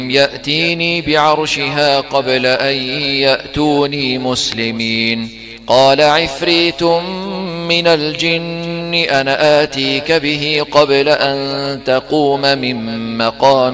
يأتيني بعرشها قبل أن يأتوني مسلمين. قال عفريت من الجن أنا آتيك به قبل أن تقوم من مقامك